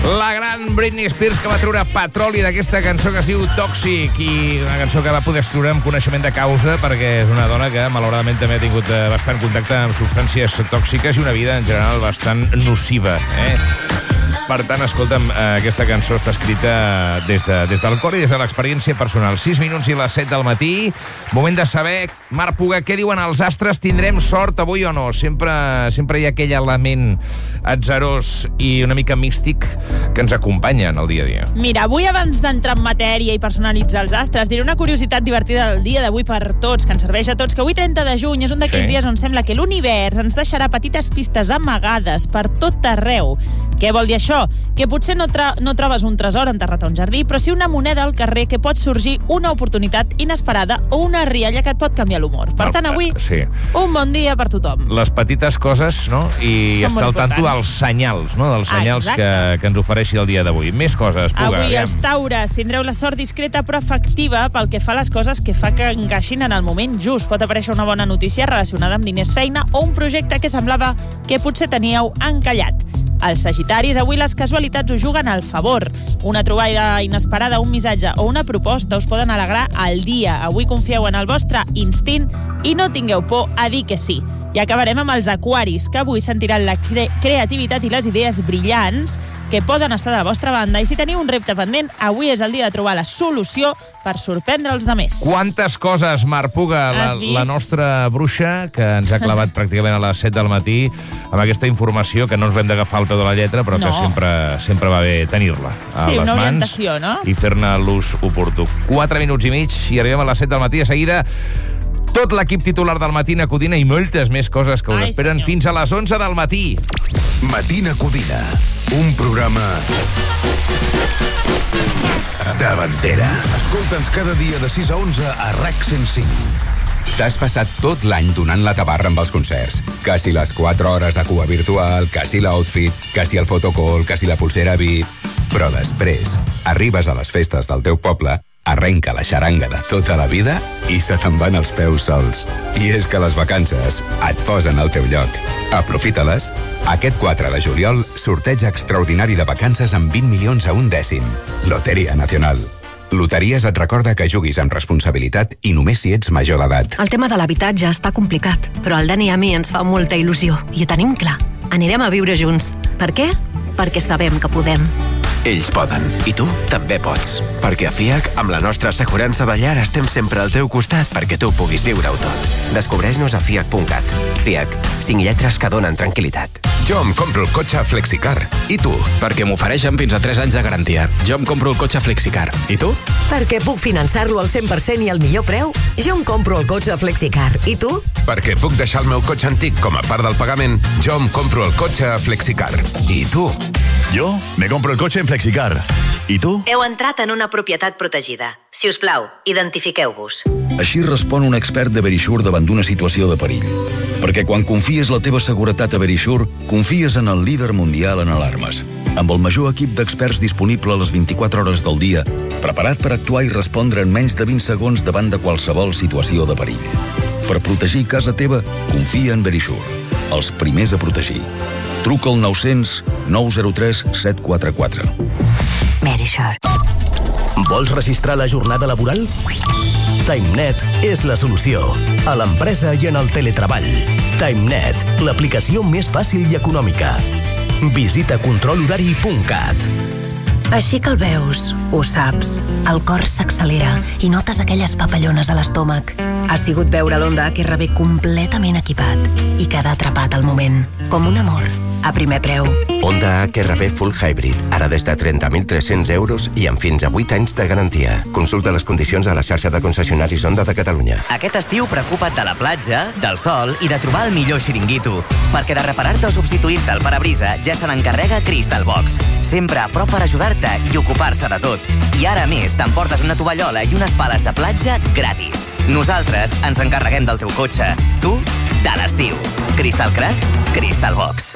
La gran Britney Spears, que va treure petroli d'aquesta cançó que es diu Tòxic, i una cançó que va poder escriure amb coneixement de causa, perquè és una dona que malauradament també ha tingut bastant contacte amb substàncies tòxiques i una vida en general bastant nociva. Per tant, escolta'm, aquesta cançó està escrita des del cor i des de l'experiència personal. 6 minuts i les 7 del matí. Moment de saber, Marc Puga, què diuen els astres? Tindrem sort avui o no? Sempre hi ha aquell element atzarós i una mica místic que ens acompanya en el dia a dia. Mira, avui, abans d'entrar en matèria i personalitzar els astres, diré una curiositat divertida del dia d'avui per tots, que ens serveix a tots, que avui, 30 de juny, és un d'aquells dies on sembla que l'univers ens deixarà petites pistes amagades per tot arreu. Què vol dir això? Que potser no trobes un tresor enterrat a un jardí, però sí una moneda al carrer que pot sorgir una oportunitat inesperada o una rialla que et pot canviar l'humor. Per tant, avui, un bon dia per tothom. Les petites coses, no? I estar al tanto dels senyals, no? Dels senyals que ens ofereixi el dia d'avui. Més coses, Puga. Avui, els taures, tindreu la sort discreta però efectiva pel que fa a les coses que fa que encaixin en el moment just. Pot aparèixer una bona notícia relacionada amb diners, feina o un projecte que semblava que potser teníeu encallat. Els sagitaris, avui les casualitats us juguen al favor. Una trobada inesperada, un missatge o una proposta us poden alegrar el dia. Avui confieu en el vostre instint i no tingueu por a dir que sí. I acabarem amb els aquaris, que avui sentiran la creativitat i les idees brillants que poden estar de la vostra banda, i si teniu un repte pendent, avui és el dia de trobar la solució per sorprendre els demés. Quantes coses, Marc Puga, la nostra bruixa, que ens ha clavat pràcticament a les 7 del matí amb aquesta informació que no ens vam d'agafar al peu de la lletra, però que sempre va bé tenir-la a les una mans, orientació, no? I fer-ne l'ús oportú. 4 minuts i mig i arribem a les 7 del matí. De seguida, tot l'equip titular del Matina Codina i moltes més coses que us esperen fins a les 11 del matí. Matina Codina, un programa de bandera. Escolta'ns cada dia de 6 a 11 a RAC 105. T'has passat tot l'any donant la tabarra amb els concerts. Que si les 4 hores de cua virtual, que si l'outfit, que si el photocall, que si la pulsera VIP... Però després arribes a les festes del teu poble, arrenca la xaranga de tota la vida i se te'n van els peus sols. I és que les vacances et posen al teu lloc. Aprofita-les. Aquest 4 de juliol, sorteig extraordinari de vacances amb 20 milions a un dècim. Loteria Nacional. Loteries et recorda que juguis amb responsabilitat i només si ets major d'edat. El tema de l'habitatge està complicat, però al Dani i a mi ens fa molta il·lusió. I ho tenim clar. Anirem a viure junts. Per què? Perquè sabem que podem. Ells poden, i tu també pots. Perquè a FIAC, amb la nostra assegurança de llar, estem sempre al teu costat perquè tu puguis viure-ho tot. Descobreix-nos a fiac.cat. FIAC, 5 lletres que donen tranquil·litat. Jo em compro el cotxe Flexicar. I tu? Perquè m'ofereixen fins a 3 anys de garantia. Jo em compro el cotxe Flexicar. I tu? Perquè puc finançar-lo al 100% i al millor preu. Jo em compro el cotxe Flexicar. I tu? Perquè puc deixar el meu cotxe antic com a part del pagament. Jo em compro el cotxe Flexicar. I tu? Jo me compro el cotxe en Flexicar. I tu? Heu entrat en una propietat protegida. Si us plau, identifiqueu-vos. Així respon un expert de Verisure davant d'una situació de perill. Perquè quan confies la teva seguretat a Verisure, confies en el líder mundial en alarmes. Amb el major equip d'experts disponible a les 24 hores del dia, preparat per actuar i respondre en menys de 20 segons davant de qualsevol situació de perill. Per protegir casa teva, confia en Verisure. Els primers a protegir. Truca al 900 903 744. Verisure. Vols registrar la jornada laboral? TimeNet és la solució. A l'empresa i en el teletreball. TimeNet, l'aplicació més fàcil i econòmica. Visita controlhorari.cat. Així que el veus, ho saps, el cor s'accelera i notes aquelles papallones a l'estómac. Ha sigut veure l'Honda HRV completament equipat i quedar atrapat al moment, com un amor, a primer preu. Honda HRV Full Hybrid, ara des de 30.300 euros i amb fins a 8 anys de garantia. Consulta les condicions a la xarxa de concessionaris Honda de Catalunya. Aquest estiu preocupa't de la platja, del sol i de trobar el millor xiringuito. Perquè de reparar-te o substituir-te el parabrisa ja se n'encarrega Crystal Box. Sempre a prop per ajudar-te i ocupar-se de tot. I ara més, t'emportes una tovallola i unes pales de platja gratis. Nosaltres ens encarreguem del teu cotxe. Tu, de l'estiu. Crystal Crack, Crystal Box.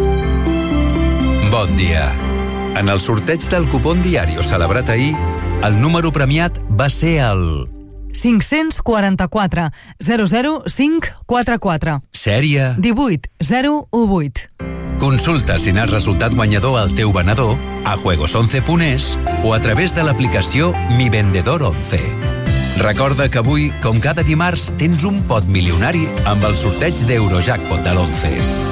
Bon dia. En el sorteig del cupón Diario celebrat ahir, el número premiat va ser el 544 00544. Sèrie 18018. Consulta si n'has resultat guanyador al teu venedor a juegos11.es o a través de l'aplicació Mi Vendedor 11. Recorda que avui, com cada dimarts, tens un pot milionari amb el sorteig d'Eurojackpot de l'11.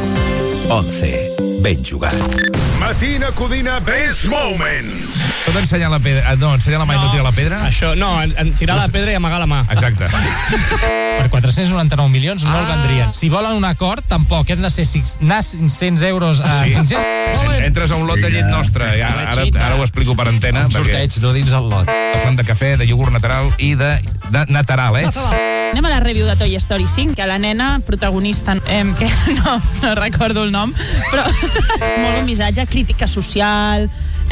11. Ben jugat. Matina Codina Best Moments. No t'ensenyar la pedra. No, ensenyar la mà i no tirar la pedra? Això, no, tirar la pedra i amagar la mà. Exacte. Per 499 milions no el vendrien. Si volen un acord, tampoc. Hem de ser 500 euros a 500. Entres a un lot de llet nostre. Ara ho explico per antena. Un sorteig, no dins el lot. Font de cafè, de iogurt natural i de natural, Anem a la review de Toy Story 5, que la nena protagonista, que no recordo el nom, però molt bon missatge, crítica social,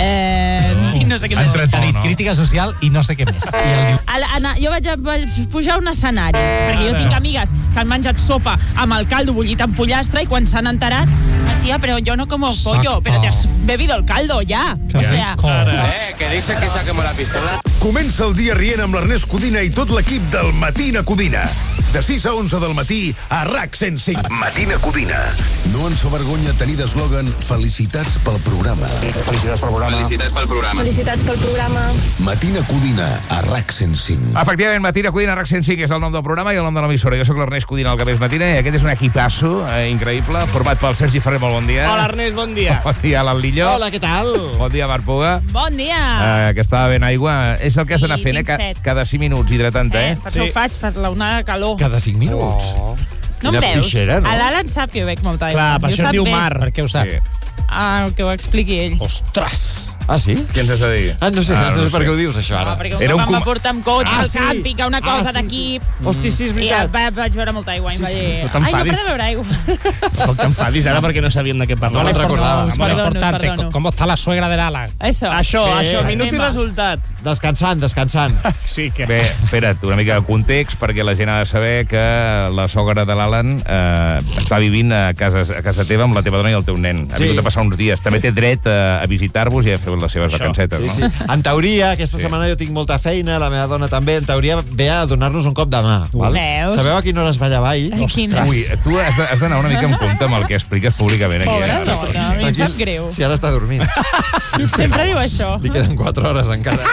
i no sé què més. Crítica social i no sé què més. Jo vaig pujar a un escenari, perquè jo tinc amigues que han menjat sopa amb el caldo bullit amb pollastre i quan s'han enterat, tia, però jo no como pollo, però te has bebido el caldo ja. O sea, que dice que saquemos la pistola. Comença el dia rient amb l'Ernest Codina i tot l'equip del Matina Codina. De 6 a 11 del matí a RAC 105. Matina Codina. No ens fa vergonya tenir d'eslògan felicitats pel programa. Felicitats pel programa. Felicitats pel programa. Felicitats pel programa. Matina Codina a RAC 105. Efectivament, Matina Codina a RAC 105 és el nom del programa i el nom de l'emissora. Jo soc l'Ernest Codina, el que més matina, i aquest és un equipasso increïble, format pel Sergi Ferrer. Molt bon dia. Hola, Ernest, bon dia. Bon dia, l'Aldillo. Hola, què tal? Bon dia, Marc Puga. Bon dia. Que estava ben aigua. És el que has d'anar fent, cada 5 minuts, hidratant-te, Per això ho faig, per l'onada de calor. Cada 5 minuts? No em veus? L'Alan sap que jo bec molta aigua. Clar, per això es diu mar. Per què ho sap? Que ho expliqui ell. Ostres! Ah, sí? Què ens has de dir? No sé per què ho dius, això, ara. Perquè un cop em va portar amb cotxe al càmping, a una cosa d'equip. Hosti, sí, és veritat. I vaig veure molta aigua. I vaig dir, No ai, no he de beure aigua. No t'enfadis ara perquè no sabíem de què parlar. No me'n recordava. Perdono. Com està la suegra de l'Ala? Això, minut i resultat. Descansant. Sí que... Bé, espera't, una mica de context, perquè la gent ha de saber que la sogra de l'Alan està vivint a casa teva amb la teva dona i el teu nen. Ha vingut a passar uns dies. També té dret a visitar-vos i a fer les seves vacancetes, no? Sí. En teoria, aquesta setmana jo tinc molta feina, la meva dona també, en teoria ve a donar-nos un cop de mà. Veus? Sabeu a quina hora es va llevar ahir? Ui, tu has d'anar una mica en compte amb el que expliques públicament aquí. Pobra dona, a mi em sap greu. Si ara està dormint. Sempre diu això. Li queden 4 hores encara.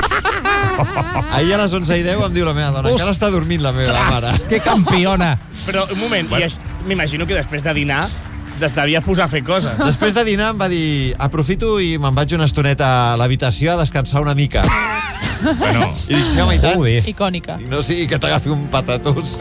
Ahir a les 11:10 em diu la meva dona, encara està dormint la meva mare. Que campiona! Però, un moment, m'imagino que després de dinar devia posar a fer coses. Després de dinar em va dir, aprofito i me'n vaig una estoneta a l'habitació a descansar una mica. Bueno. I dic, sí, home, i tant. Icònica. I no sigui que t'agafi un patatús.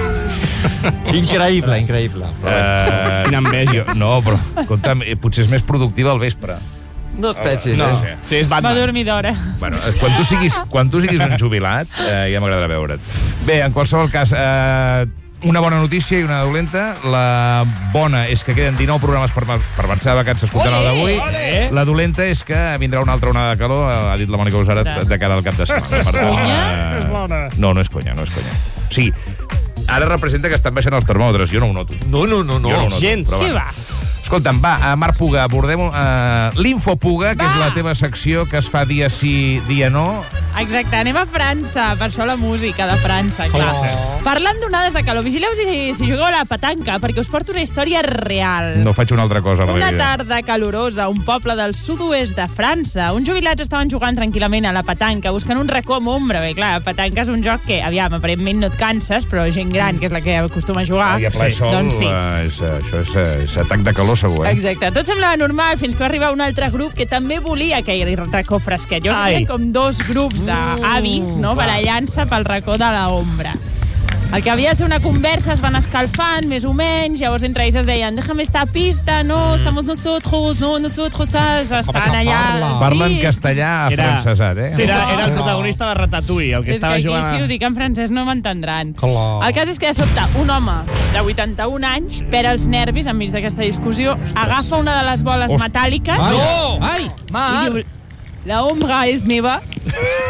Increïble. Quina enveja. No, però, escolta'm, potser és més productiva al vespre. No et pensis, Sí, és Batman. Va dormir d'hora. Bueno, quan tu siguis un jubilat, ja m'agradarà veure't. Bé, en qualsevol cas, una bona notícia i una dolenta. La bona és que queden 19 programes per marxar de vacances comptant el d'avui. La dolenta és que vindrà una altra onada de calor, ha dit la Mònica Usarat, de cara al cap de setmana. No és conya. Sí, ara representa que estan baixant els termòmetres, jo no ho noto. No. Gens. Sí, va. Escolta'm, va, Marc Puga, abordem l'Infopuga, que és la teva secció que es fa dia sí, dia no. Exacte, anem a França, per això la música de França, clar. Parlant d'onades de calor, vigileu si jugueu a la petanca, perquè us porto una història real. No faig una altra cosa a la Una vida. tarda calorosa a un poble del sud-oest de França. Uns jubilats estaven jugant tranquil·lament a la petanca, buscant un racó amb ombra. Bé, clar, petanca és un joc que, aviam, aparentment no et canses, però gent gran, que és la que acostuma a jugar, I a ple sol, doncs sí. Això és atac de calor segur, Exacte, tot semblava normal fins que va arribar un altre grup que també volia aquell racó fresquet. Jo hi havia com 2 grups d'avis, no?, barallant-se pel racó de l'ombra. El que havia de ser una conversa es van escalfant, més o menys, llavors entre ells es deien déjame esta pista, no, estamos nosotros, no, nosotros, estan allà... Parlen castellà afrancesat, Sí, era el protagonista de Ratatouille, el que estava jugant... És que aquí si ho dic en francès no m'entendran. El cas és que de sobte un home de 81 anys perd els nervis enmig d'aquesta discussió, agafa una de les boles metàl·liques Ai! i diu, la ombra és meva.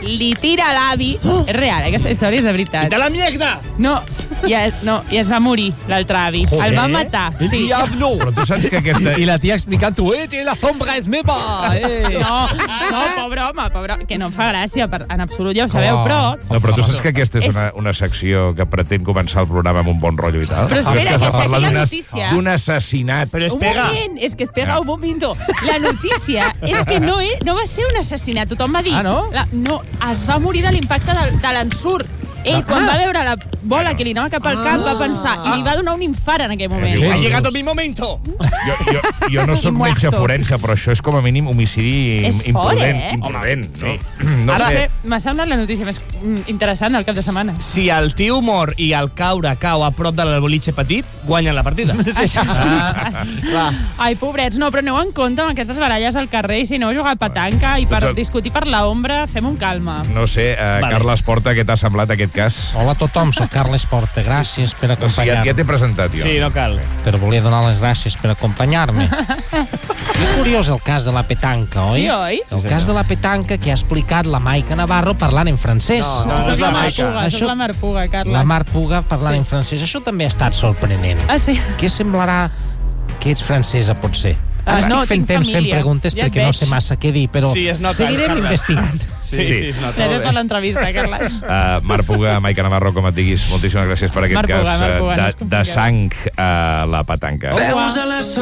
li tira a l'avi. És real, aquesta història és de veritat. ¡Quita la mierda! No, i es va morir l'altre avi. Joder. El va matar, sí. Però tu saps que aquesta... I la tia explicant-ho, la sombra és meva! No, pobre home, que no em fa gràcia, en absolut, ja ho sabeu, però... No, però tu saps que aquesta és una secció que pretén començar el programa amb un bon rotllo i tal? Però espera, que parlar la notícia... d'un assassinat. Però Un moment, és que espera un momento. La notícia és que no va ser un assassinat. Tothom va dir... Ah, no? No, es va morir de l'impacte de l'ensurt. Ell, quan va veure la bola que li anava cap al cap, va pensar, i li va donar un infart en aquell moment. ¡Ha llegado mi momento! Jo no soc metge forense, però això és com a mínim homicidi És fort, imprudent. Sí. No Ara, sé. m'ha semblat la notícia més interessant al cap de setmana. Si el tio mor i el caure cau a prop del boliche petit, guanyen la partida. Això és veritat. Ai, pobrets, no, però aneu en compte amb aquestes baralles al carrer i si aneu a jugar a petanca i per discutir per l'ombra, fem un calma. No sé, Carles Porta, què t'ha semblat aquest cas? Hola a tothom, soc Carles Porta. Gràcies per acompanyar-me. Ja t'he presentat jo. Sí, no cal. Però volia donar les gràcies per acompanyar-me. Que curiós el cas de la petanca, oi? Sí, oi? El cas de la petanca que ha explicat la Maica Navarro parlant en francès. No, és la Maica. Això és la Mar Puga, Carles. La Mar Puga parlant en francès. Això també ha estat sorprenent. Ah, sí? Què semblarà que ets francesa, potser? No, Estic fent tinc temps fent família. preguntes Ja et perquè no veig. sé massa què dir, però Sí, es nota, seguirem Carles. investigant. Sí, es nota. Gràcies per l'entrevista, Carles. Marc Puga, Maica Navarro, com et diguis, moltíssimes gràcies per aquest Marc Puga, cas Marc Puga, no és de complicat. sang a la petanca. Veus a les